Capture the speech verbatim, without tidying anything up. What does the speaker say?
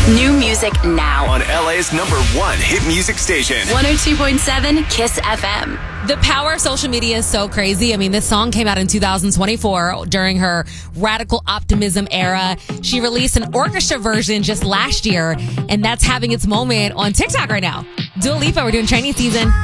New music now on L A's number one hit music station. one oh two point seven Kiss F M. The power of social media is so crazy. I mean, this song came out in two thousand twenty-four during her radical optimism era. She released an orchestra version just last year, and that's having its moment on TikTok right now. Dua Lipa, we're doing Chinese season.